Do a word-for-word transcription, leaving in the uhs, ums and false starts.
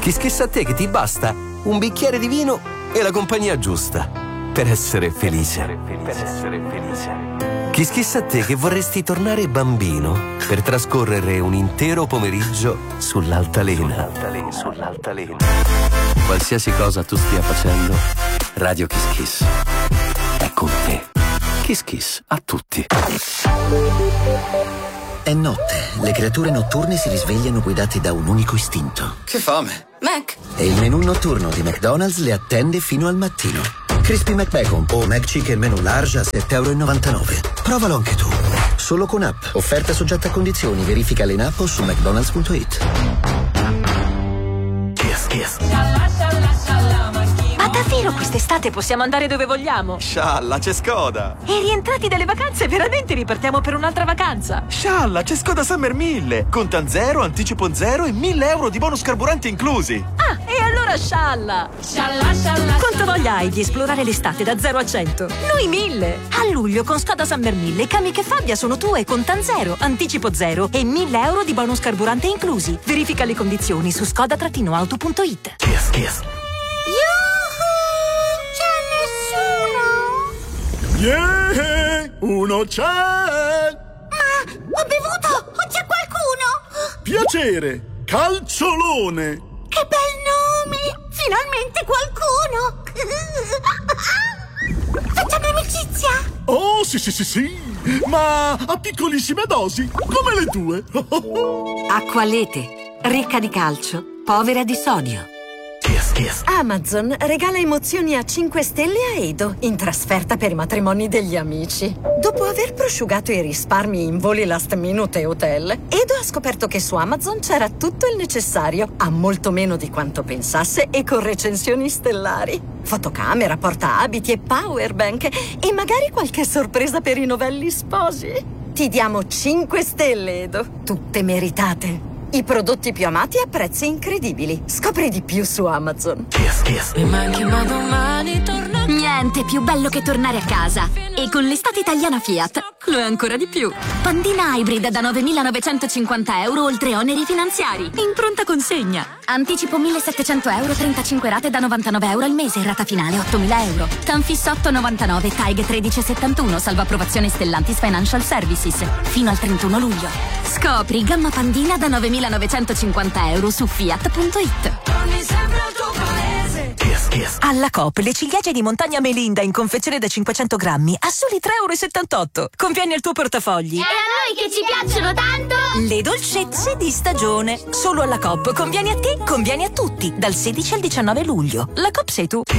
Kiss Kiss a te che ti basta un bicchiere di vino e la compagnia giusta per essere felice. Per essere felice. Kiss Kiss a te che vorresti tornare bambino per trascorrere un intero pomeriggio sull'altalena. Sull'altalena. Sull'altalena. Qualsiasi cosa tu stia facendo, Radio Kiss Kiss è con te. Kiss Kiss a tutti. È notte, le creature notturne si risvegliano guidate da un unico istinto. Che fame! Mac! E il menù notturno di McDonald's le attende fino al mattino. Crispy McBacon o McChicken menù large a sette e novantanove euro. Provalo anche tu. Solo con app. Offerta soggetta a condizioni. Verificale in app o su mcdonalds punto it. Kiss Kiss. Ma davvero quest'estate possiamo andare dove vogliamo? Scialla, c'è Skoda! E rientrati dalle vacanze veramente ripartiamo per un'altra vacanza? Scialla, c'è Skoda Summer mille! Contan zero, anticipo zero e mille euro di bonus carburante inclusi! Ah, e allora scialla! Scialla, scialla! Quanto voglia hai di esplorare l'estate da zero a cento? Noi mille! A luglio con Skoda Summer mille, Cami che Fabbia sono tue, contan zero, anticipo zero e mille euro di bonus carburante inclusi. Verifica le condizioni su skoda auto punto it. Kiss Kiss. Yeah, uno c'è! Ma ho bevuto! C'è qualcuno? Piacere, Calciolone! Che bel nome! Finalmente qualcuno! Facciamo amicizia? Oh, sì, sì, sì, sì! Ma a piccolissime dosi, come le tue! Acqualete, ricca di calcio, povera di sodio. Kiss Kiss. Amazon regala emozioni a cinque stelle a Edo in trasferta per i matrimoni degli amici. Dopo aver prosciugato i risparmi in voli last minute e hotel, Edo ha scoperto che su Amazon c'era tutto il necessario a molto meno di quanto pensasse e con recensioni stellari. Fotocamera, portaabiti e powerbank e magari qualche sorpresa per i novelli sposi. Ti diamo cinque stelle, Edo. Tutte meritate. I prodotti più amati a prezzi incredibili. Scopri di più su Amazon. Kiss Kiss. Niente più bello che tornare a casa. E con l'estate italiana Fiat lo è ancora di più. Pandina Hybrid da novemilanovecentocinquanta euro oltre oneri finanziari. In pronta consegna. Anticipo millesettecento euro, trentacinque rate da novantanove euro al mese. Rata finale ottomila euro. Tanfis otto virgola novantanove, T A I G tredici virgola settantuno. Salvo approvazione Stellantis Financial Services. Fino al trentuno luglio. Scopri gamma Pandina da novemilanovecentocinquanta euro su fiat punto it. Kiss Kiss. Alla Coop le ciliegie di montagna Melinda in confezione da cinquecento grammi a soli tre e settantotto euro. Convieni al tuo portafogli. E a noi che ci piacciono tanto? Le dolcezze di stagione. Solo alla Coop. Convieni a te, convieni a tutti. Dal sedici al diciannove luglio. La Coop sei tu.